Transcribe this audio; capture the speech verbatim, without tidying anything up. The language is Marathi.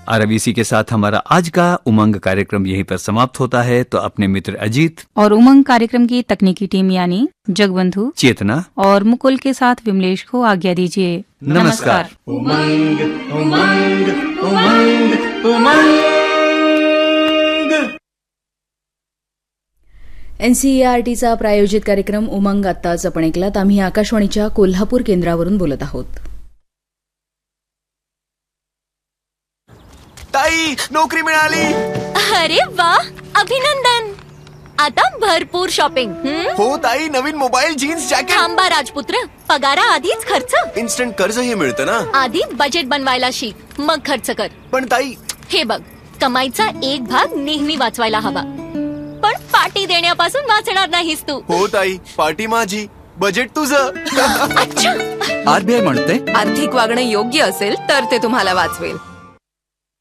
और अब इसी के साथ हमारा आज का उमंग कार्यक्रम यहीं पर समाप्त होता है। तो अपने मित्र अजीत और उमंग कार्यक्रम की तकनीकी टीम यानी जगबंधु, चेतना और मुकुल के साथ विमलेश को आज्ञा दीजिए। नमस्कार। उमंग उमंग उमंग उमंग। एनसीईआरटीचा प्रायोजित कार्यक्रम उमंग आत्ताच आपण ऐकलात. आम्ही आकाशवाणीच्या कोल्हापूर केंद्रावरून बोलत आहोत. ताई, नोकरी मिळाली. अरे वा, अभिनंदन. आता भरपूर शॉपिंग. हो ताई, नवीन मोबाईल, जीन्स, जॅकेट. थांबा राजपुत्र, पगारा आधीच खर्च. इन्स्टंट कर्जही मिळतं ना. आधी बजेट बनवायला शिक, मग खर्च कर. पण ताई, हे बघ, कमाईचा एक भाग नेहमी वाचवायला हवा, पण पार्टी देण्यापासून वाचणार नाहीस तू. हो ताई, पार्टी माझी, बजेट तुझं. अच्छा. आरबीआय म्हणते आर्थिक वागणं योग्य असेल तर ते तुम्हाला वाचवेल.